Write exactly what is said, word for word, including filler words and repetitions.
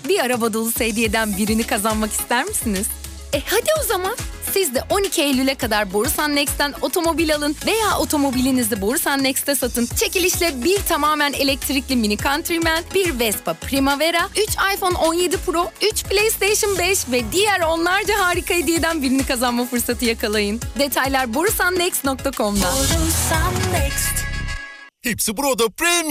bir araba dolusu hediyeden birini kazanmak ister misiniz? E hadi o zaman. Siz de on iki Eylül'e kadar Borusan Next'ten otomobil alın veya otomobilinizi Borusan Next'te satın. Çekilişle bir tamamen elektrikli Mini Countryman, bir Vespa Primavera, üç iPhone on yedi Pro, üç PlayStation beş ve diğer onlarca harika hediyeden birini kazanma fırsatı yakalayın. Detaylar borusan next nokta com'da. Borusan Next. Hepsi burada Premium.